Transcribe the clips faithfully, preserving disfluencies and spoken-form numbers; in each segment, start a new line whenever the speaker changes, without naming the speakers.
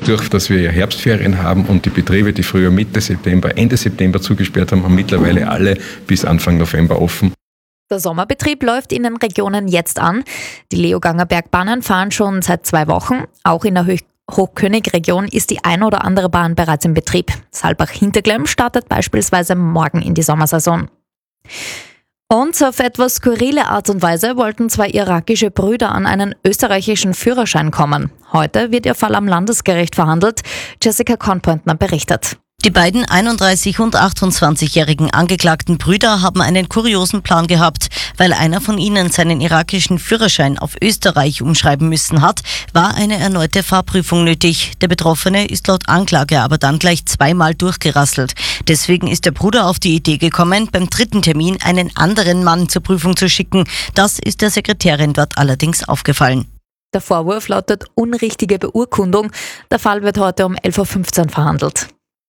Dadurch, dass wir ja Herbstferien haben und die Betriebe, die früher Mitte September, Ende September zugesperrt haben, haben mittlerweile alle bis Anfang November offen.
Der Sommerbetrieb läuft in den Regionen jetzt an. Die Leoganger Bergbahnen fahren schon seit zwei Wochen. Auch in der Hoch- Hochkönig-Region ist die ein oder andere Bahn bereits in Betrieb. Saalbach-Hinterglemm startet beispielsweise morgen in die Sommersaison. Und auf etwas skurrile Art und Weise wollten zwei irakische Brüder an einen österreichischen Führerschein kommen. Heute wird ihr Fall am Landesgericht verhandelt. Jessica Kornpointner berichtet.
Die beiden einunddreißig- und achtundzwanzigjährigen angeklagten Brüder haben einen kuriosen Plan gehabt. Weil einer von ihnen seinen irakischen Führerschein auf Österreich umschreiben müssen hat, war eine erneute Fahrprüfung nötig. Der Betroffene ist laut Anklage aber dann gleich zweimal durchgerasselt. Deswegen ist der Bruder auf die Idee gekommen, beim dritten Termin einen anderen Mann zur Prüfung zu schicken. Das ist der Sekretärin dort allerdings aufgefallen.
Der Vorwurf lautet unrichtige Beurkundung. Der Fall wird heute um elf Uhr fünfzehn verhandelt.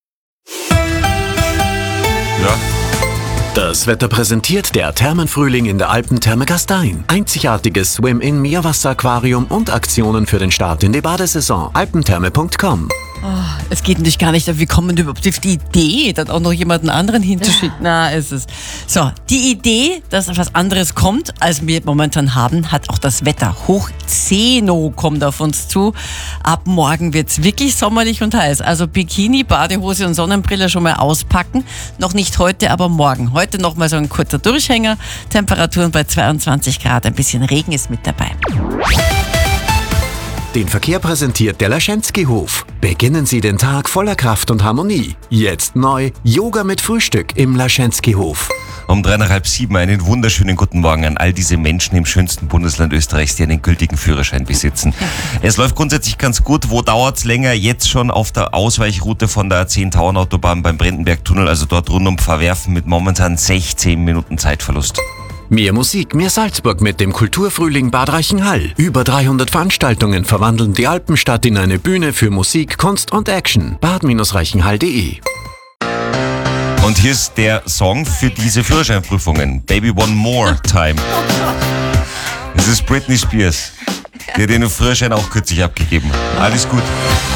Ja.
Das Wetter präsentiert der Thermenfrühling in der Alpentherme Gastein. Einzigartiges Swim-in-Meerwasser-Aquarium und Aktionen für den Start in die Badesaison. alpentherme punkt com.
Oh, es geht natürlich gar nicht, aber wie kommen wir überhaupt auf die Idee, dann auch noch jemanden anderen hinzuschicken? Na, es ist so. Die Idee, dass etwas anderes kommt, als wir momentan haben, hat auch das Wetter. Hochzeno kommt auf uns zu. Ab morgen wird's wirklich sommerlich und heiß. Also Bikini, Badehose und Sonnenbrille schon mal auspacken. Noch nicht heute, aber morgen. Heute noch mal so ein kurzer Durchhänger. Temperaturen bei zweiundzwanzig Grad. Ein bisschen Regen ist mit dabei.
Den Verkehr präsentiert der Laschenski-Hof. Beginnen Sie den Tag voller Kraft und Harmonie. Jetzt neu Yoga mit Frühstück im Laschenski-Hof.
Um drei nach halb sieben einen wunderschönen guten Morgen an all diese Menschen im schönsten Bundesland Österreichs, die einen gültigen Führerschein besitzen. Es läuft grundsätzlich ganz gut. Wo dauert's länger? Jetzt schon auf der Ausweichroute von der A zehn Tauernautobahn beim Brandenberg-Tunnel, also dort rund um Verwerfen mit momentan sechzehn Minuten Zeitverlust.
Mehr Musik, mehr Salzburg mit dem Kulturfrühling Bad Reichenhall. Über dreihundert Veranstaltungen verwandeln die Alpenstadt in eine Bühne für Musik, Kunst und Action. bad reichenhall punkt de.
Und hier ist der Song für diese Führerscheinprüfungen. Baby One More Time. Es ist Britney Spears. Die hat ihren Führerschein auch kürzlich abgegeben. Alles gut.